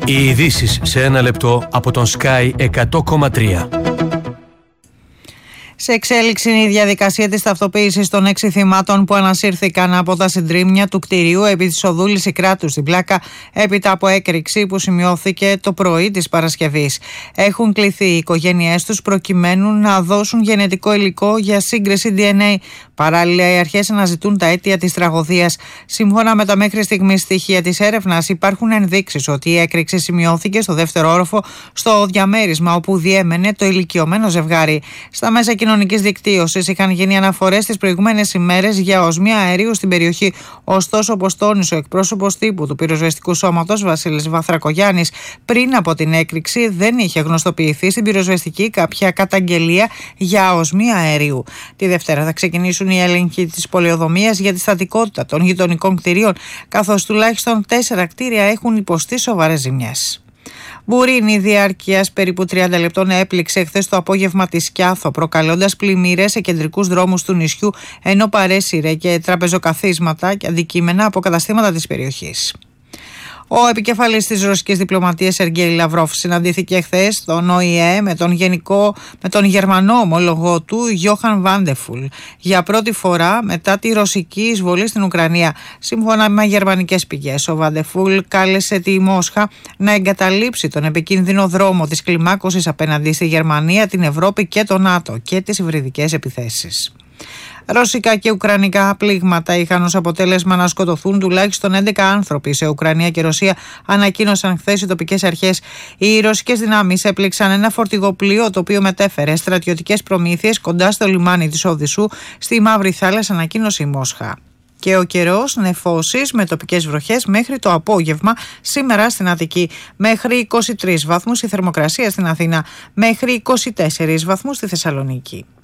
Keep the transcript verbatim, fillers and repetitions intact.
Οι ειδήσεις σε ένα λεπτό από τον Sky εκατό κόμμα τρία. Σε εξέλιξη είναι η διαδικασία της ταυτοποίησης των έξι θυμάτων που ανασύρθηκαν από τα συντρίμμια του κτηρίου επί της οδού Λυσικράτου στην Πλάκα, έπειτα από έκρηξη που σημειώθηκε το πρωί της Παρασκευής. Έχουν κληθεί οι οικογένειές τους προκειμένου να δώσουν γενετικό υλικό για σύγκριση ντι εν έι. Παράλληλα, οι αρχές αναζητούν τα αίτια της τραγωδίας. Σύμφωνα με τα μέχρι στιγμής στοιχεία της έρευνας, υπάρχουν ενδείξεις ότι η έκρηξη σημειώθηκε στο δεύτερο όροφο, στο διαμέρισμα όπου διέμενε το ηλικιωμένο ζευγάρι. Στα μέσα κοινωνικής δικτύωσης είχαν γίνει αναφορές τις προηγούμενες ημέρες για οσμία αερίου στην περιοχή. Ωστόσο, όπως τόνισε ο εκπρόσωπος τύπου του πυροσβεστικού σώματος, Βασίλης Βαθρακογιάννης, πριν από την έκρηξη δεν είχε γνωστοποιηθεί στην πυροσβεστική κάποια καταγγελία για οσμία αερίου. Τη Δευτέρα θα ξεκινήσουν οι έλεγχοι της πολεοδομίας για τη στατικότητα των γειτονικών κτηρίων, καθώς τουλάχιστον τέσσερα κτίρια έχουν υποστεί σοβαρές ζημιές. Μπουρίνη διάρκειας περίπου τριάντα λεπτών έπληξε χθες το απόγευμα τη Σκιάθο, προκαλώντας πλημμύρες σε κεντρικούς δρόμους του νησιού, ενώ παρέσυρε και τραπεζοκαθίσματα και αντικείμενα από καταστήματα της περιοχής. Ο επικεφαλής της ρωσικής διπλωματίας Σεργέη Λαυρόφ συναντήθηκε χθες στον Ο Η Ε με τον, γενικό, με τον γερμανό ομόλογο του Γιόχαν Βάντεφουλ για πρώτη φορά μετά τη ρωσική εισβολή στην Ουκρανία. Σύμφωνα με γερμανικές πηγές, ο Βάντεφουλ κάλεσε τη Μόσχα να εγκαταλείψει τον επικίνδυνο δρόμο της κλιμάκωσης απέναντι στη Γερμανία, την Ευρώπη και το ΝΑΤΟ και τις υβριδικές επιθέσεις. Ρωσικά και ουκρανικά πλήγματα είχαν ως αποτέλεσμα να σκοτωθούν τουλάχιστον έντεκα άνθρωποι σε Ουκρανία και Ρωσία, ανακοίνωσαν χθες οι τοπικές αρχές. Οι ρωσικές δυνάμεις έπληξαν ένα φορτηγοπλοίο το οποίο μετέφερε στρατιωτικές προμήθειες κοντά στο λιμάνι της Οδυσσού στη Μαύρη Θάλασσα, ανακοίνωσε η Μόσχα. Και ο καιρός νεφώσεις με τοπικές βροχές μέχρι το απόγευμα σήμερα στην Αττική. Μέχρι είκοσι τρεις βαθμούς η θερμοκρασία στην Αθήνα, μέχρι είκοσι τέσσερις βαθμούς στη Θεσσαλονίκη.